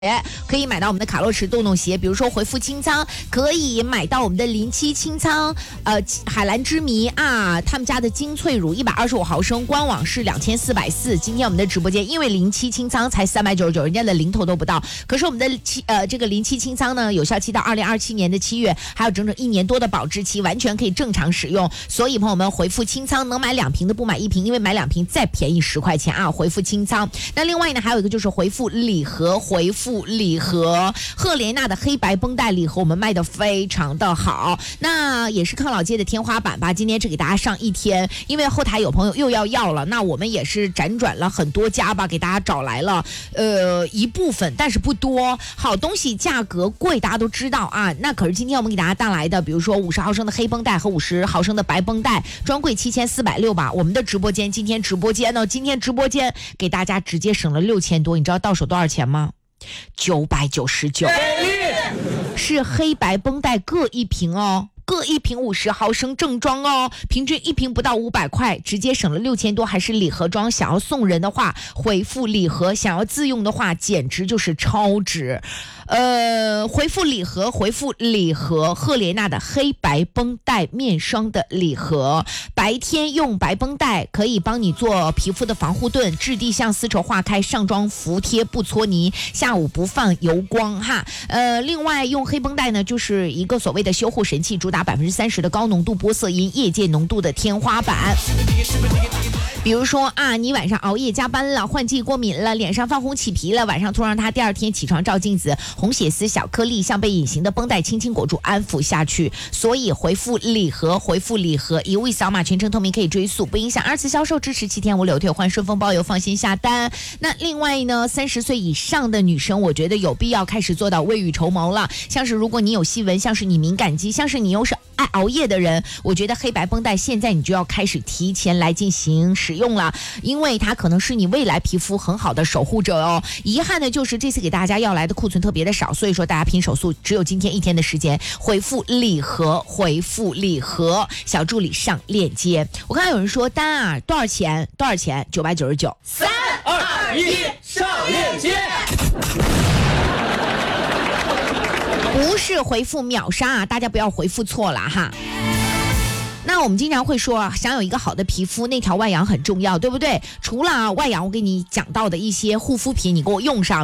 可以买到我们的卡洛驰洞洞鞋，比如说回复清仓，可以买到我们的07清仓，海蓝之谜啊，他们家的精粹乳125毫升，官网是2440。今天我们的直播间因为07清仓才399，人家的零头都不到。可是我们的这个07清仓呢，有效期到2027年的7月，还有整整1年多的保质期，完全可以正常使用。所以朋友们回复清仓，能买2瓶的不买1瓶，因为买2瓶再便宜10块钱啊！回复清仓。那另外呢，还有一个就是回复礼盒，回复礼盒赫莲娜的黑白绷带礼盒，我们卖的非常的好，那也是康老街的天花板吧。今天只给大家上1天，因为后台有朋友又要了，那我们也是辗转了很多家吧，给大家找来了一部分，但是不多。好东西价格贵，大家都知道啊。那可是今天我们给大家带来的，比如说50毫升的黑绷带和50毫升的白绷带，专柜7460吧。我们的直播间今天直播间给大家直接省了6000多，你知道到手多少钱吗？999，是黑白绷带各1瓶哦，各1瓶50毫升正装哦，平均1瓶不到500块，直接省了6000多，还是礼盒装。想要送人的话，回复礼盒；想要自用的话，简直就是超值。回复礼盒，回复礼盒，赫莲娜的黑白绷带面霜的礼盒，白天用白绷带可以帮你做皮肤的防护盾，质地像丝绸化开，上妆服帖不搓泥，下午不放油光哈。另外用黑绷带呢，就是一个所谓的修护神器，主打30%的高浓度玻色因，业界浓度的天花板。比如说啊，你晚上熬夜加班了，换季过敏了，脸上泛红起皮了，晚上涂上它，第二天起床照镜子，红血丝小颗粒像被隐形的绷带轻轻裹住，安抚下去。所以回复礼盒，回复礼盒，一物一扫码，全程透明，可以追溯，不影响2次销售，支持7天无理由退换，顺丰包邮，放心下单。那另外呢，30岁以上的女生，我觉得有必要开始做到未雨绸缪了。像是如果你有细纹，像是你敏感肌，像是你又是爱熬夜的人，我觉得黑白绷带现在你就要开始提前来进行使用了，因为它可能是你未来皮肤很好的守护者哦。遗憾的就是这次给大家要来的库存特别的少，所以说大家拼手速，只有今天1天的时间。回复礼盒，回复礼盒，小助理上链接。我看到有人说单啊多少钱？999。 3、2、1，上链接。 不是回复秒杀啊，大家不要回复错了哈。那我们经常会说啊，想有一个好的皮肤，内调外养很重要，对不对？除了外养我给你讲到的一些护肤品，你给我用上。